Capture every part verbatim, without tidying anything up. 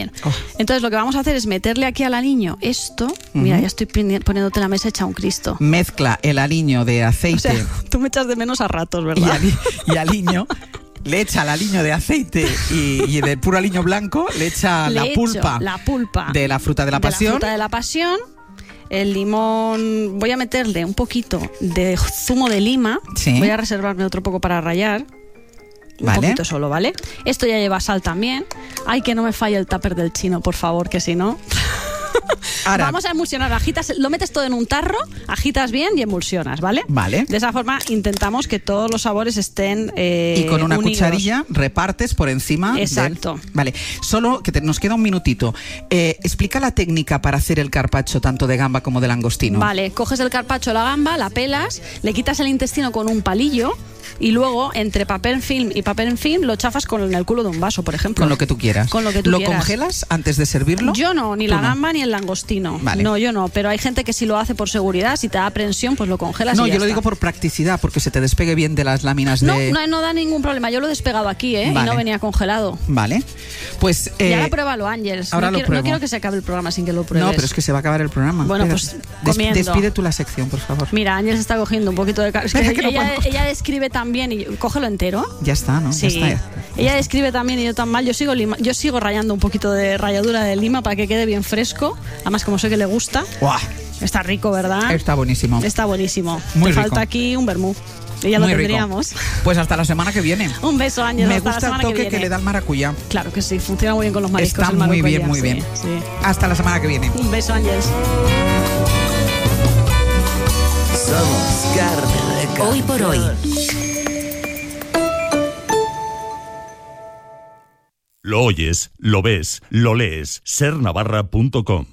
Oh. Entonces lo que vamos a hacer es meterle aquí al aliño esto. Uh-huh. Mira, ya estoy poniéndote en la mesa hecha un Cristo. Mezcla el aliño de aceite. O sea, tú me echas de menos a ratos, ¿verdad? Y, ali- y aliño. Le echa el aliño de aceite y, y del puro aliño blanco le echa le la echo pulpa, la pulpa de la fruta de la de pasión. La fruta de la pasión. El limón, voy a meterle un poquito de zumo de lima. Sí. Voy a reservarme otro poco para rallar. Un vale. poquito solo, ¿vale? Esto ya lleva sal también. Ay, que no me falle el tupper del chino, por favor, que si no... Ahora, vamos a emulsionar, agitas, lo metes todo en un tarro, agitas bien y emulsionas, ¿vale? Vale. De esa forma intentamos que todos los sabores estén eh, y con una unidos. Cucharilla repartes por encima. Exacto. Del... Vale, solo que te, nos queda un minutito. Eh, explica la técnica para hacer el carpaccio tanto de gamba como de langostino. Vale, coges el carpaccio, la gamba, la pelas, le quitas el intestino con un palillo. Y luego, entre papel film y papel film, lo chafas con el culo de un vaso, por ejemplo. Con lo que tú quieras. Con lo que tú ¿Lo quieras. congelas antes de servirlo? Yo no, ni ¿Tú la no? gamba ni el langostino. Vale. No, yo no. Pero hay gente que sí lo hace por seguridad. Si te da aprensión, pues lo congelas No, y ya yo lo está. digo por practicidad, porque se te despegue bien de las láminas No, de... no, no da ningún problema. Yo lo he despegado aquí, ¿eh? Vale. Y no venía congelado. Vale. Pues... Y Eh, ahora pruébalo, Ángels. ahora no, lo quiero, pruebo. no quiero que se acabe el programa sin que lo pruebes. no, pero es que se va a acabar el programa. Bueno, Espera. pues comiendo. Des- despide tú la sección, por favor. Mira, Ángels está cogiendo un poquito de... car- Es que Venga, que no ella, puedo. ella describe también... Y... Cógelo entero. Ya está, ¿no? Sí. Ya está. Ella describe también y yo tan mal. Yo sigo lima, yo sigo rayando un poquito de ralladura de lima para que quede bien fresco. Además, como sé que le gusta. ¡Guau! Está rico, ¿verdad? Está buenísimo. Está buenísimo. Muy Te rico. falta aquí un vermú. Y ya lo Muy rico. tendríamos. Pues hasta la semana que viene. Un beso, Ángel. Me hasta la gusta el semana toque que, que, viene. le da el maracuyá. Claro que sí, funciona muy bien con los mariscos. Está el muy maracuyá, bien, muy sí, bien. sí. Hasta la semana que viene. Un beso, Ángels. Somos carne de campeón. Hoy por hoy. Lo oyes, lo ves, lo lees. ser navarra punto com.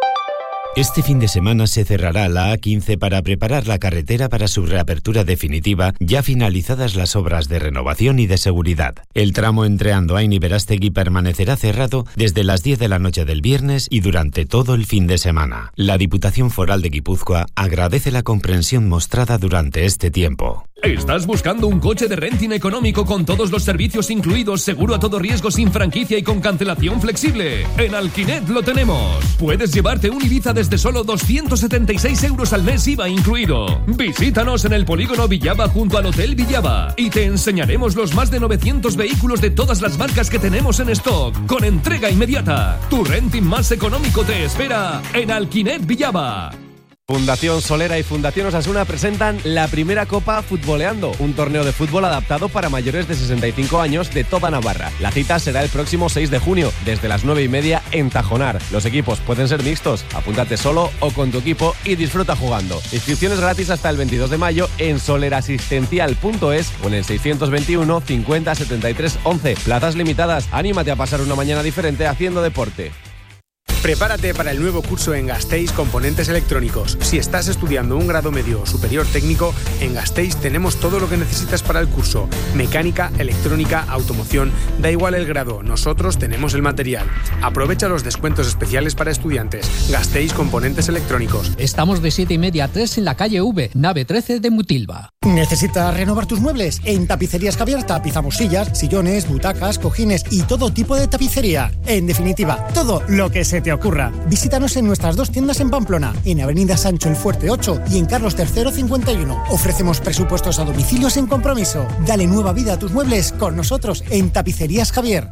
Este fin de semana se cerrará la A quince para preparar la carretera para su reapertura definitiva, ya finalizadas las obras de renovación y de seguridad. El tramo entre Andoain y Berastegui permanecerá cerrado desde las diez de la noche del viernes y durante todo el fin de semana. La Diputación Foral de Guipúzcoa agradece la comprensión mostrada durante este tiempo. ¿Estás buscando un coche de renting económico con todos los servicios incluidos, seguro a todo riesgo, sin franquicia y con cancelación flexible? En Alquinet lo tenemos. Puedes llevarte un Ibiza desde solo doscientos setenta y seis euros al mes, I V A incluido. Visítanos en el polígono Villaba junto al Hotel Villaba y te enseñaremos los más de novecientos vehículos de todas las marcas que tenemos en stock, con entrega inmediata. Tu renting más económico te espera en Alquinet Villaba. Fundación Solera y Fundación Osasuna presentan la primera Copa Futboleando, un torneo de fútbol adaptado para mayores de sesenta y cinco años de toda Navarra. La cita será el próximo seis de junio, desde las nueve y media en Tajonar. Los equipos pueden ser mixtos, apúntate solo o con tu equipo y disfruta jugando. Inscripciones gratis hasta el veintidós de mayo en solerasistencial punto es o en el seiscientos veintiuno cincuenta setenta y tres once. Plazas limitadas, anímate a pasar una mañana diferente haciendo deporte. Prepárate para el nuevo curso en Gasteiz Componentes Electrónicos. Si estás estudiando un grado medio o superior técnico, en Gasteiz tenemos todo lo que necesitas para el curso. Mecánica, electrónica, automoción, da igual el grado, nosotros tenemos el material. Aprovecha los descuentos especiales para estudiantes. Gasteiz Componentes Electrónicos. Estamos de siete y media a tres en la calle V, nave trece de Mutilva. ¿Necesitas renovar tus muebles? En Tapicerías Javier tapizamos sillas, sillones, butacas, cojines y todo tipo de tapicería. En definitiva, todo lo que se te ocurra. Visítanos en nuestras dos tiendas en Pamplona, en Avenida Sancho el Fuerte ocho y en Carlos tercero cincuenta y uno. Ofrecemos presupuestos a domicilio sin compromiso. Dale nueva vida a tus muebles con nosotros en Tapicerías Javier.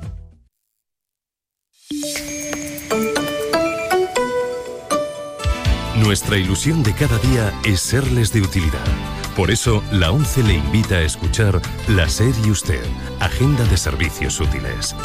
Nuestra ilusión de cada día es serles de utilidad. Por eso, la ONCE le invita a escuchar La SER y Usted, Agenda de Servicios Útiles.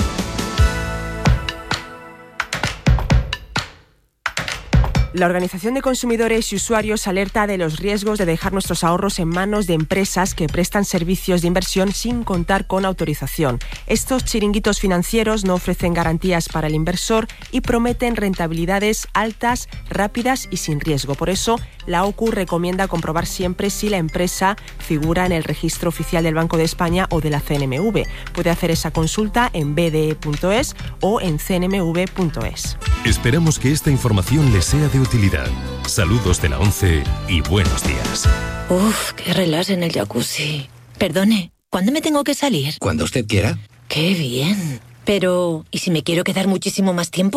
La Organización de Consumidores y Usuarios alerta de los riesgos de dejar nuestros ahorros en manos de empresas que prestan servicios de inversión sin contar con autorización. Estos chiringuitos financieros no ofrecen garantías para el inversor y prometen rentabilidades altas, rápidas y sin riesgo. Por eso, la O C U recomienda comprobar siempre si la empresa figura en el registro oficial del Banco de España o de la C N M V. Puede hacer esa consulta en b d e punto es o en c n m v punto es. Esperamos que esta información le sea de utilidad. Saludos de la ONCE y buenos días. Uf, qué relax en el jacuzzi. Perdone, ¿cuándo me tengo que salir? Cuando usted quiera. ¡Qué bien! Pero, ¿y si me quiero quedar muchísimo más tiempo?